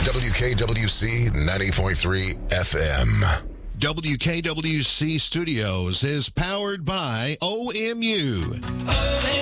WKWC 90.3 FM. WKWC Studios is powered by OMU.